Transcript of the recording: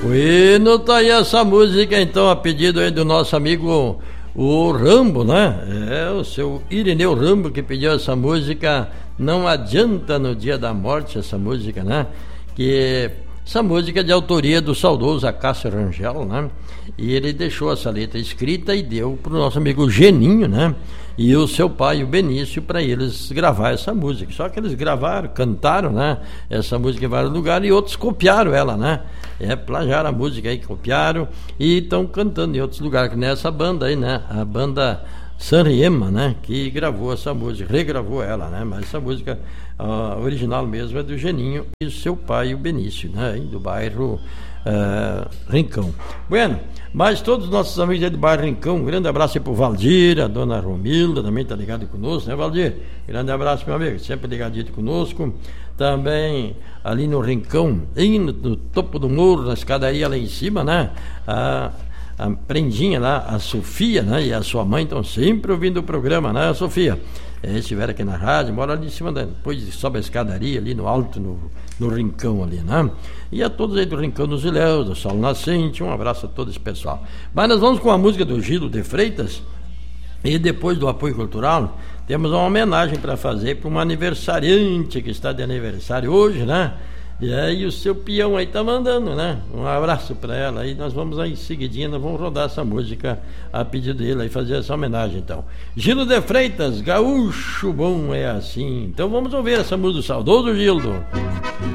Bueno, tá aí essa música então, a pedido aí do nosso amigo o Rambo, né? É o seu Irineu Rambo que pediu essa música. Não adianta no dia da morte, essa música, né? Que essa música é de autoria do saudoso Acácio Rangel, né? E ele deixou essa letra escrita e deu pro nosso amigo Geninho, né? E o seu pai, o Benício, para eles gravar essa música. Só que eles gravaram, cantaram, né? Essa música em vários lugares e outros copiaram ela, né? Plagiaram a música aí, copiaram e estão cantando em outros lugares, que nessa banda aí, né? A banda Sanriema, né? Que gravou essa música, regravou ela, né? Mas essa música original mesmo é do Geninho e o seu pai, o Benício, né? Do bairro Rincão. Bueno, mas todos os nossos amigos aí do bairro Rincão, um grande abraço aí pro Valdir, a dona Romilda também tá ligado conosco, né, Valdir? Grande abraço, meu amigo, sempre ligadinho conosco. Também ali no Rincão, no topo do morro, na escadaria lá em cima, né? A prendinha lá, a Sofia, né? E a sua mãe estão sempre ouvindo o programa, né, Sofia? Estiveram aqui na rádio, mora ali em cima, depois sobe a escadaria ali no alto, no Rincão ali, né? E a todos aí do Rincão dos Ilhéus, do Sol Nascente, um abraço a todo esse pessoal. Mas nós vamos com a música do Gildo de Freitas e depois do apoio cultural, temos uma homenagem para fazer para uma aniversariante que está de aniversário hoje, né? E aí o seu peão aí tá mandando, né? Um abraço para ela aí, nós vamos aí em seguidinha, nós vamos rodar essa música a pedido dele aí, fazer essa homenagem então. Gildo de Freitas, gaúcho bom é assim. Então vamos ouvir essa música do saudoso Gildo.